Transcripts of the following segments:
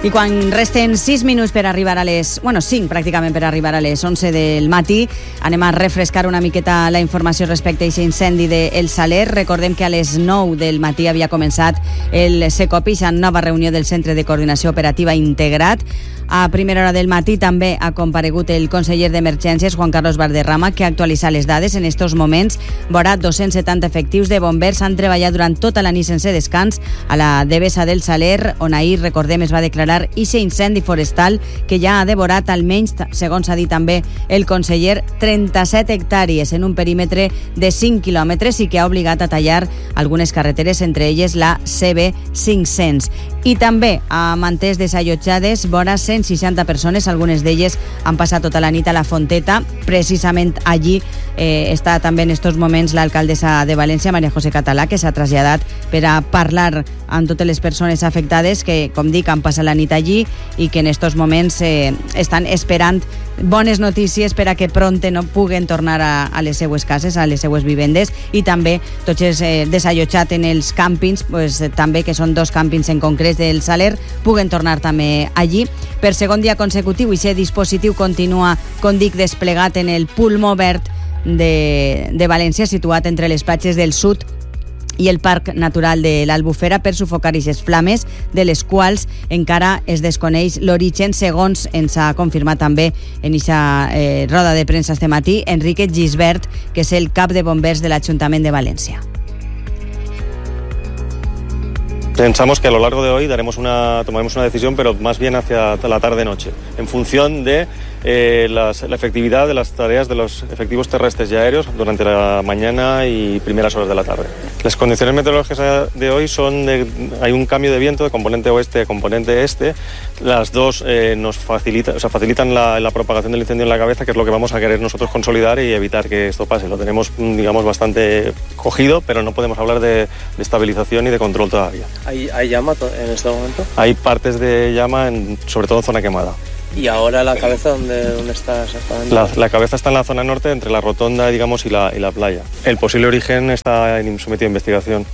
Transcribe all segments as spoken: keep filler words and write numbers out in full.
I quan resten sis minuts per arribar a les... Bueno, cinc pràcticament per arribar a les onze del matí, anem a refrescar una miqueta la informació respecte a aquest incendi d'El Saler. Recordem que a les nou del matí havia començat el SECOPI, la nova reunió del Centre de Coordinació Operativa Integrat. A primera hora del matí també ha comparegut el conseller d'Emergències, Juan Carlos Valderrama, que ha actualitzat les dades. En estos moments, vora dos-cents setanta efectius de bombers han treballat durant tota la nit sense descans a la devesa del Saler, on ahir, recordem, es va declarar ixe incendi forestal que ja ha devorat almenys, segons ha dit també el conseller, trenta-set hectàrees en un perímetre de cinc quilòmetres i que ha obligat a tallar algunes carreteres, entre elles la C B cinc-cents. I també ha mantès desallotjades vora cent seixanta persones, algunes d'elles han passat tota la nit a la Fonteta. Precisament allí eh, està també en estos moments l'alcaldessa de València, María José Català, que s'ha traslladat per a parlar amb totes les persones afectades que, com dic, han passat la nit allí i que en estos moments eh, estan esperant bones notícies per a que pronte no puguen tornar a, a les seues cases, a les seues vivendes, i també tots els eh, desallotjats en els càmpings, pues, eh, també que són dos càmpings en concret del Saler, puguen tornar també allí. Per segon dia consecutiu, i aquest dispositiu continua, com dic, desplegat en el pulmó verd de, de València, situat entre les platges del sud i el Parc Natural de l'Albufera, per sufocar aquestes flames, de les quals encara es desconeix l'origen, segons ens ha confirmat també en aquesta eh, roda de premsa este matí Enrique Gisbert, que és el cap de bombers de l'Ajuntament de València. Pensamos que a lo largo de hoy daremos una, tomaremos una decisión, pero más bien hacia la tarde-noche, en función de eh, las, la efectividad de las tareas de los efectivos terrestres y aéreos durante la mañana y primeras horas de la tarde. Las condiciones meteorológicas de hoy son de, hay un cambio de viento de componente oeste a componente este. Las dos eh, nos facilita, o sea, facilitan la, la propagación del incendio en la cabeza, que es lo que vamos a querer nosotros consolidar y evitar que esto pase. Lo tenemos, digamos, bastante cogido, pero no podemos hablar de, de estabilización y de control todavía. ¿Hay, hay llama en este momento? Hay partes de llama, en, sobre todo en zona quemada. ¿Y ahora la cabeza dónde, dónde está exactamente? La, la cabeza está en la zona norte, entre la rotonda, digamos, y la, y la playa. El posible origen está sometido a investigación.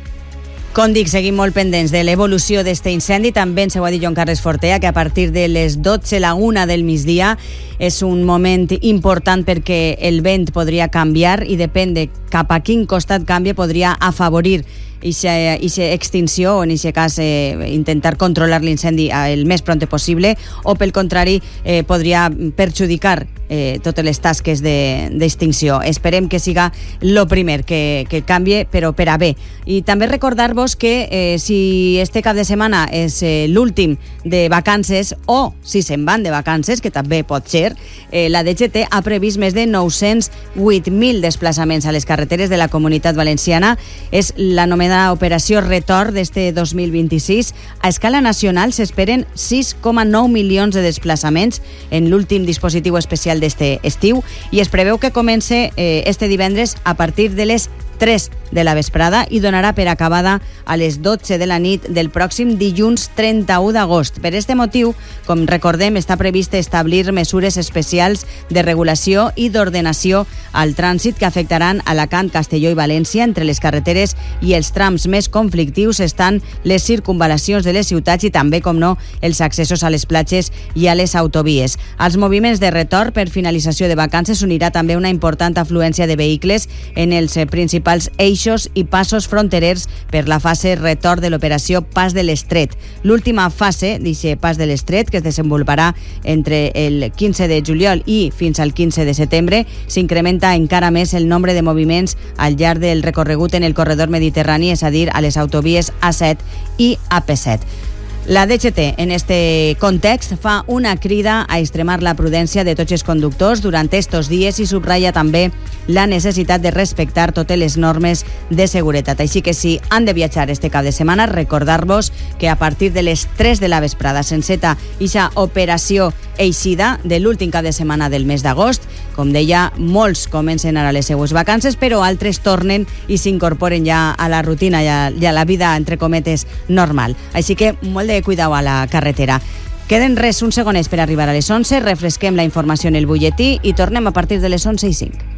Com dic, seguim molt pendents de l'evolució d'este incendi. També ens ho ha dit Joan Carles Fortea, que a partir de les dotze, la una del migdia, és un moment important perquè el vent podria canviar i depèn de cap a quin costat canvia, podria afavorir aquesta extinció, o en aquest cas eh, intentar controlar l'incendi el més pront possible, o pel contrari eh, podria perjudicar eh, totes les tasques d'extinció. Esperem que siga lo primer, que, que canvie, però per a bé. I també recordar-vos que eh, si este cap de setmana és eh, l'últim de vacances, o si se'n van de vacances, que també pot ser, eh, la D G T ha previst més de nou-cents vuit mil desplaçaments a les carreteres de la Comunitat Valenciana. És l'anomenada operació retorn d'este dos mil vint-i-sis. A escala nacional s'esperen sis coma nou milions de desplaçaments en l'últim dispositiu especial d'este estiu, i es preveu que comence eh, este divendres a partir de les tres de la vesprada i donarà per acabada a les dotze de la nit del pròxim dilluns trenta-u d'agost. Per este motiu, com recordem, està previst establir mesures especials de regulació i d'ordenació al trànsit que afectaran Alacant, Castelló i València. Entre les carreteres i els trams més conflictius estan les circunvalacions de les ciutats i també, com no, els accessos a les platges i a les autovies. Als moviments de retorn per finalització de vacances s'unirà també una important afluència de vehicles en els principals eixos i passos fronterers per la fase retorn de l'operació Pas de l'Estret. L'última fase d'aquest Pas de l'Estret, que es desenvoluparà entre el quinze de juliol i fins al quinze de setembre, s'incrementa encara més el nombre de moviments al llarg del recorregut en el corredor mediterrani, és a dir, a les autovies A set i A P set. La D G T, en este context, fa una crida a extremar la prudència de tots els conductors durant estos dies i subratlla també la necessitat de respectar totes les normes de seguretat. Així que si han de viatjar este cap de setmana, recordar-vos que a partir de les tres de la vesprada s'enceta aquesta operació eixida de l'últim cap de setmana del mes d'agost. Com deia, molts comencen ara les seues vacances, però altres tornen i s'incorporen ja a la rutina i a, i a la vida, entre cometes, normal. Així que molt de cuidado a la carretera. Queden res, uns segonets per arribar a les onze, refresquem la informació en el butlletí i tornem a partir de les onze i cinc.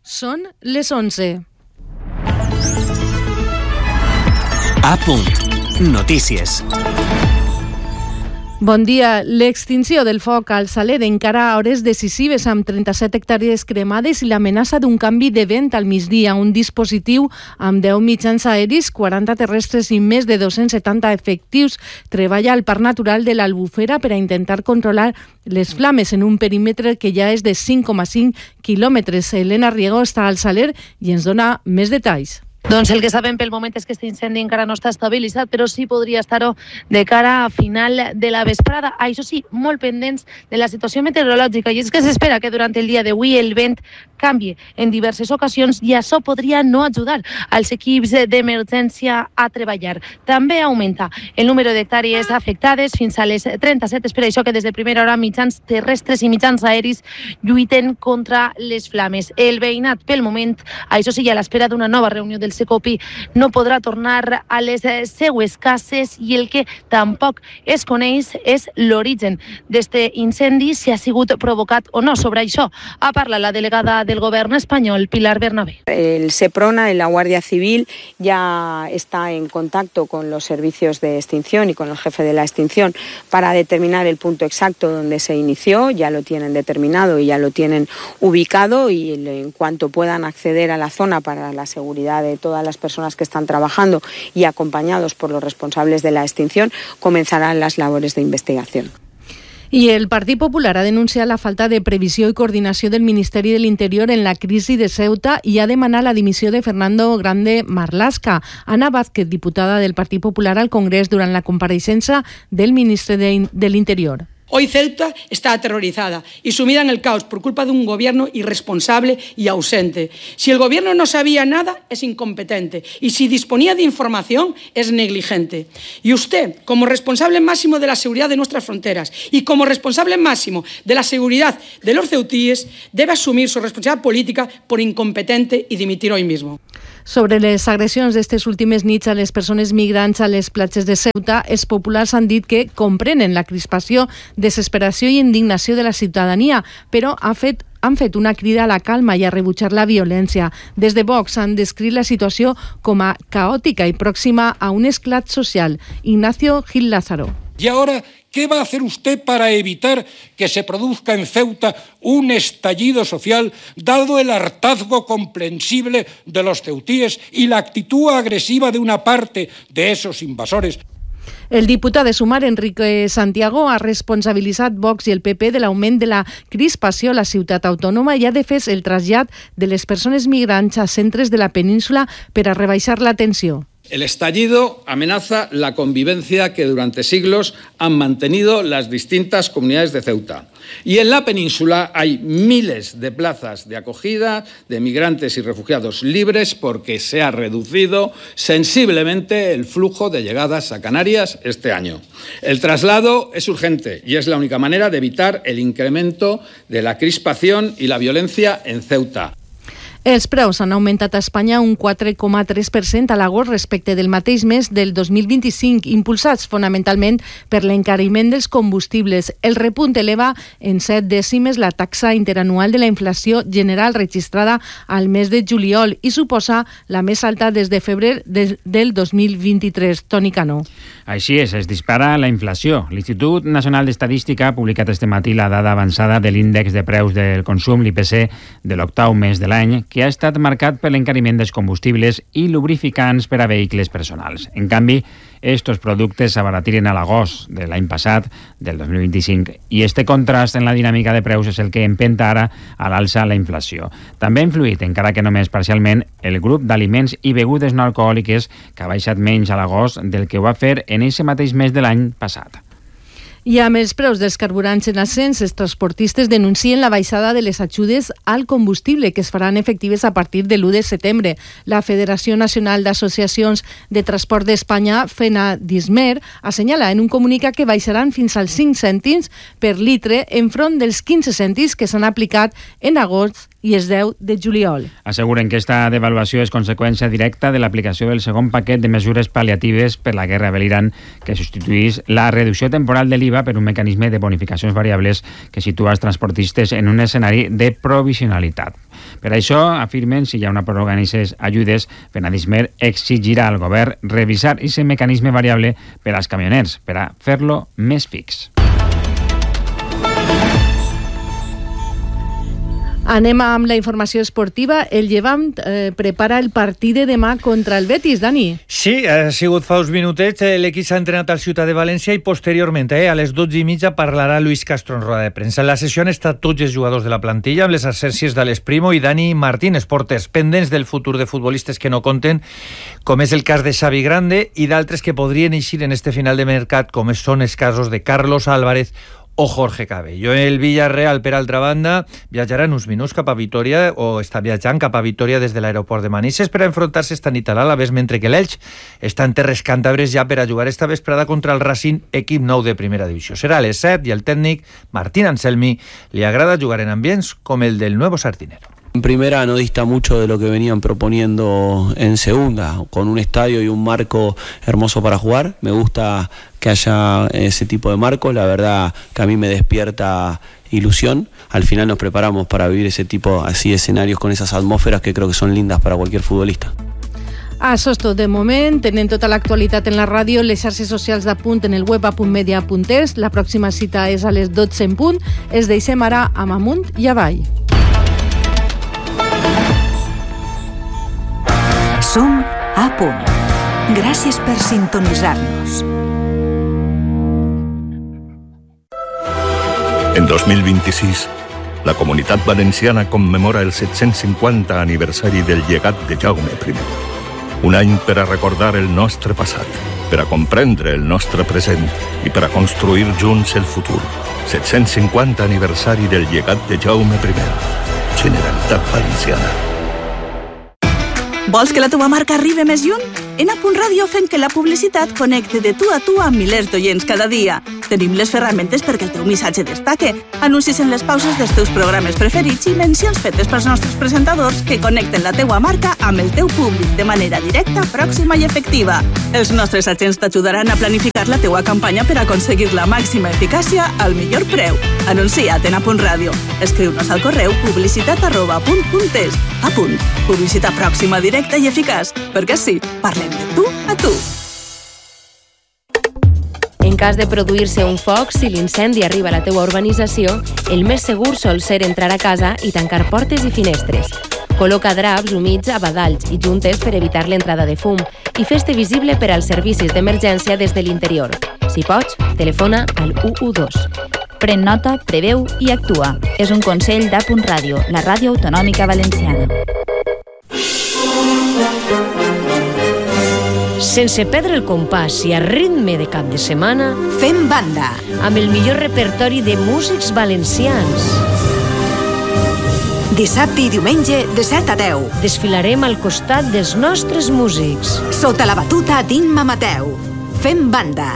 Són les onze. A punt. Notícies. Bon dia. L'extinció del foc al Saler encara a hores decisives amb trenta-set hectàrees cremades i l'amenaça d'un canvi de vent al migdia. Un dispositiu amb deu mitjans aeris, quaranta terrestres i més de dos-cents setanta efectius treballa al Parc Natural de l'Albufera per a intentar controlar les flames en un perímetre que ja és de cinc coma cinc quilòmetres. Elena Riego està al Saler i ens dona més detalls. Doncs el que sabem pel moment és que aquest incendi encara no està estabilitzat, però sí podria estar-ho de cara a final de la vesprada. Això sí, molt pendents de la situació meteorològica, i és que s'espera que durant el dia d'avui el vent canvi en diverses ocasions i això podria no ajudar als equips d'emergència a treballar. També augmenta el número d'hectàrees afectades fins a les trenta-set. És per això que des de primera hora mitjans terrestres i mitjans aeris lluiten contra les flames. El veïnat, pel moment, això sí, a l'espera d'una nova reunió del Secopi, no podrà tornar a les seues cases i el que tampoc es coneix és l'origen d'este incendi, si ha sigut provocat o no. Sobre això ha parlat la delegada del Gobierno español, Pilar Bernabé. El SEPRONA y la Guardia Civil ya está en contacto con los servicios de extinción y con el jefe de la extinción para determinar el punto exacto donde se inició. Ya lo tienen determinado y ya lo tienen ubicado, y en cuanto puedan acceder a la zona para la seguridad de todas las personas que están trabajando y acompañados por los responsables de la extinción, comenzarán las labores de investigación. I el Partit Popular ha denunciat la falta de previsió i coordinació del Ministeri de l'Interior en la crisi de Ceuta i ha demanat la dimissió de Fernando Grande Marlaska. Ana Vázquez, diputada del Partit Popular al Congrés, durant la compareixença del ministre de, de l'Interior. Hoy Ceuta está aterrorizada y sumida en el caos por culpa de un gobierno irresponsable y ausente. Si el gobierno no sabía nada, es incompetente, y si disponía de información, es negligente. Y usted, como responsable máximo de la seguridad de nuestras fronteras y como responsable máximo de la seguridad de los ceutíes, debe asumir su responsabilidad política por incompetente y dimitir hoy mismo. Sobre les agressions d'estes últimes nits a les persones migrants a les platges de Ceuta, els populars han dit que comprenen la crispació, desesperació i indignació de la ciutadania, però ha fet han fet una crida a la calma i a rebutjar la violència. Des de Vox han descrit la situació com a caòtica i pròxima a un esclat social. Ignacio Gil Lázaro. Y ahora, ¿qué va a hacer usted para evitar que se produzca en Ceuta un estallido social, dado el hartazgo comprensible de los ceutíes y la actitud agresiva de una parte de esos invasores? El diputat de Sumar, Enrique Santiago, ha responsabilitzat Vox i el P P de l'augment de la crispació a la ciutat autònoma i ha defès el trasllat de les persones migrants a centres de la península per a rebaixar la tensió. El estallido amenaza la convivencia que durante siglos han mantenido las distintas comunidades de Ceuta. Y en la península hay miles de plazas de acogida de migrantes y refugiados libres porque se ha reducido sensiblemente el flujo de llegadas a Canarias este año. El traslado es urgente y es la única manera de evitar el incremento de la crispación y la violencia en Ceuta. Els preus han augmentat a Espanya un quatre coma tres per cent a l'agost respecte del mateix mes del dos mil vint-i-cinc, impulsats fonamentalment per l'encariment dels combustibles. El repunt eleva en set dècimes la taxa interanual de la inflació general registrada al mes de juliol i suposa la més alta des de febrer de, del dos mil vint-i-tres. Toni Cano. Així és, es dispara la inflació. L'Institut Nacional d'Estadística ha publicat este matí la dada avançada de l'índex de preus del consum, l'I P C, de l'octau mes de l'any, que ha estat marcat per l'encariment dels combustibles i lubrificants per a vehicles personals. En canvi, estos productes s'abaratiren a l'agost de l'any passat, del dos mil vint-i-cinc, i este contrast en la dinàmica de preus és el que empenta ara a l'alça la inflació. També ha influït, encara que només parcialment, el grup d'aliments i begudes no alcohòliques, que ha baixat menys a l'agost del que ho va fer en aquest mateix mes de l'any passat. I amb els preus dels carburants en ascens, els transportistes denuncien la baixada de les ajudes al combustible que es faran efectives a partir de l'u de setembre. La Federació Nacional d'Associacions de Transport d'Espanya, FENADISMER, assenyala en un comunicat que baixaran fins als cinc cèntims per litre enfront dels quinze cèntims que s'han aplicat en agost i el deu de juliol. Asseguren que esta devaluació és conseqüència directa de l'aplicació del segon paquet de mesures pal·liatives per la guerra de l'Iran, que substituís la reducció temporal de l'I V A per un mecanisme de bonificacions variables que situa els transportistes en un escenari de provisionalitat. Per això, afirmen, si hi ha una pròrroga en aquestes ajudes, Fenadismer exigirà al govern revisar aquest mecanisme variable per als camioners, per a fer-lo més fix. Anem amb la informació esportiva. El Llevant eh, prepara el partit de demà contra el Betis, Dani. Sí, ha sigut fa uns minutets. L'equip s'ha entrenat al Ciutat de València i posteriorment, eh, a les dotze i mitja, parlarà Luis Castro en roda de premsa. En la sessió han estat tots els jugadors de la plantilla, amb les absències d'Àlex Primo i Dani Martínez, porters pendents del futur de futbolistes que no compten, com és el cas de Xavi Grande i d'altres que podrien eixir en este final de mercat, com són els casos de Carlos Álvarez o Jorge Cabello. El Villarreal, per altra banda, viatjarà en uns minuts cap a Vitoria, o està viatjant cap a Vitoria des de l'aeroport de Manises per a enfrontar-se esta nit a l'Alavés, mentre que l'Elx està en terres càntabres ja per a jugar esta vesprada contra el Racing, equip nou de primera divisió. Serà a les set i el tècnic Martín Anselmi li agrada jugar en ambients com el del Nuevo Sardinero. En primera no dista mucho de lo que venían proponiendo en segunda, con un estadio y un marco hermoso para jugar. Me gusta que haya ese tipo de marcos, la verdad que a mí me despierta ilusión. Al final nos preparamos para vivir ese tipo así de escenarios con esas atmósferas que creo que son lindas para cualquier futbolista. Això és tot de moment. Tenen tota l'actualitat en la ràdio, les xarxes socials d'Apunt en el web apunt media punt es. La pròxima cita és a les dotze en punt. Es deixem ara amb amunt i avall. Som a punt. Gràcies per sintonitzar-nos. En dos mil vint-i-sis, la Comunitat Valenciana commemora el set-cents cinquanta aniversari del llegat de Jaume primer. Un any per a recordar el nostre passat, per a comprendre el nostre present i per a construir junts el futur. set-cents cinquanta aniversari del llegat de Jaume primer. Generalitat Valenciana. Vols que la teva marca arribi més lluny? En A Punt Ràdio fem que la publicitat connecti de tu a tu amb milers d'oients cada dia. Tenim les ferramentes perquè el teu missatge destaque, anuncis en les pauses dels teus programes preferits i mencions fetes pels nostres presentadors que connecten la teua marca amb el teu públic de manera directa, pròxima i efectiva. Els nostres agents t'ajudaran a planificar la teua campanya per aconseguir la màxima eficàcia al millor preu. Anuncia't en A Punt Ràdio. Escriu-nos al correu publicitat arroba apunt punt es. A Punt. Publicitat pròxima, directa i eficaç. Perquè sí, parlem de tu a tu. En cas de produir-se un foc, si l'incendi arriba a la teua urbanització, el més segur sol ser entrar a casa i tancar portes i finestres. Col·loca draps humits a badalls i juntes per evitar l'entrada de fum i fes-te visible per als servicis d'emergència des de l'interior. Si pots, telefona al u u dos. Pren nota, preveu i actua. És un consell d'A Punt Ràdio, la ràdio autonòmica valenciana. Sense perdre el compàs i a ritme de cap de setmana, fem banda amb el millor repertori de músics valencians. Dissabte i diumenge de set a deu. Desfilarem al costat dels nostres músics. Sota la batuta d'Imma Mateu. Fem banda.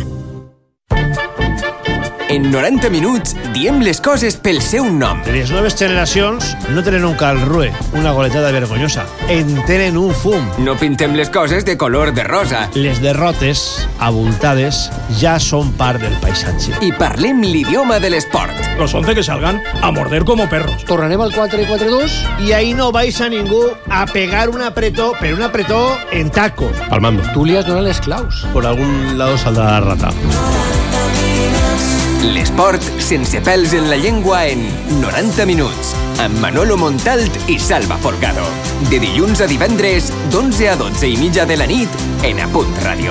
En noranta minuts diem les coses pel seu nom. Les noves generacions no tenen un calrue, una goletada vergonyosa. En tenen un fum. No pintem les coses de color de rosa. Les derrotes, abultades, ja són part del paisatge. I parlem l'idioma de l'esport. Los once que salgan a morder como perros. Tornarem al quatre quatre dos i ahí no vais a ningú a pegar un apretó, pero un apretó en tacos. Palmando. Tú li has donat les claus. Por algún lado saldrá la rata. L'esport sense pèls en la llengua en noranta minuts, amb Manolo Montalt i Salva Forcado. De dilluns a divendres, d'onze a dotze i mitja de la nit, en A Punt Ràdio.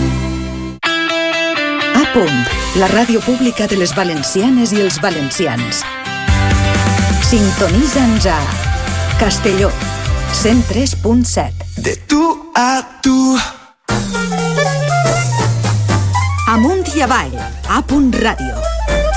A Punt, la ràdio pública de les valencianes i els valencians. Sintonitza'ns a Castelló, cent tres punt set. De tu a tu. Amunt i avall, A Punt Ràdio.